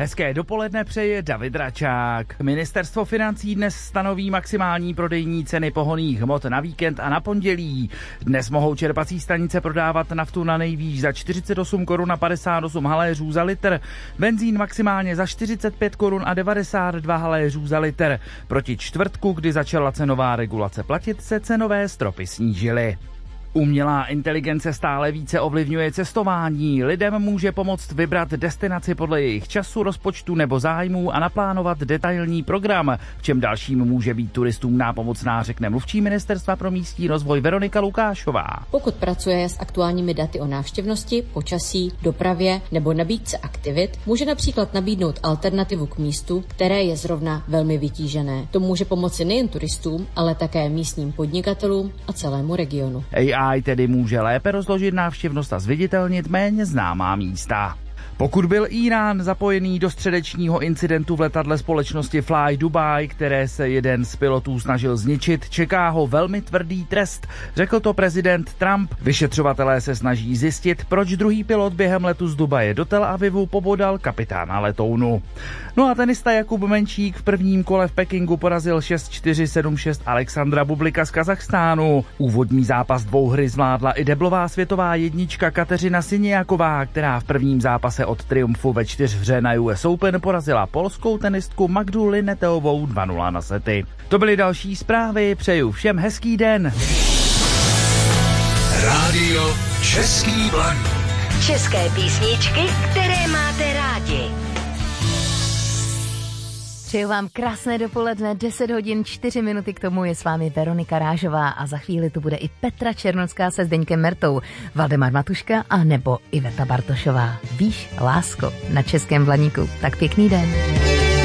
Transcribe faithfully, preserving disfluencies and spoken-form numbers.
Hezké dopoledne přeje David Račák. Ministerstvo financí dnes stanoví maximální prodejní ceny pohonných hmot na víkend a na pondělí. Dnes mohou čerpací stanice prodávat naftu na nejvýš za čtyřicet osm korun a padesát osm haléřů za litr, benzín maximálně za čtyřicet pět korun a devadesát dva haléřů za litr. Proti čtvrtku, kdy začala cenová regulace platit, se cenové stropy snížily. Umělá inteligence stále více ovlivňuje cestování. Lidem může pomoct vybrat destinaci podle jejich času, rozpočtu nebo zájmů a naplánovat detailní program. V čem dalším může být turistům nápomocná, řekne mluvčí Ministerstva pro místní rozvoj Veronika Lukášová. Pokud pracuje s aktuálními daty o návštěvnosti, počasí, dopravě nebo nabídce aktivit, může například nabídnout alternativu k místu, které je zrovna velmi vytížené. To může pomoci nejen turistům, ale také místním podnikatelům a celému regionu. A I tedy může lépe rozložit návštěvnost a zviditelnit méně známá místa. Pokud byl Írán zapojený do středečního incidentu v letadle společnosti Fly Dubai, které se jeden z pilotů snažil zničit, čeká ho velmi tvrdý trest, řekl to prezident Trump. Vyšetřovatelé se snaží zjistit, proč druhý pilot během letu z Dubaje do Tel Avivu pobodal kapitána letounu. No a tenista Jakub Menčík v prvním kole v Pekingu porazil šest čtyři sedm šest Alexandra Bublika z Kazachstánu. Úvodní zápas dvouhry zvládla i deblová světová jednička Kateřina Siniaková, která v prvním zápase od triumfu ve čtyřhře na U S Open porazila polskou tenistku Magdu Lineteovou dva nula na sety. To byly další zprávy, přeju všem hezký den. Rádio Český Blaník. České písničky, které máte rádi. Přeju vám krásné dopoledne, deset hodin čtyři minuty, k tomu je s vámi Veronika Rážová a za chvíli tu bude i Petra Černocká se Zdeňkem Mertou, Valdemar Matuška a nebo Iveta Bartošová. Víš, lásko, na Českém Blaníku. Tak pěkný den.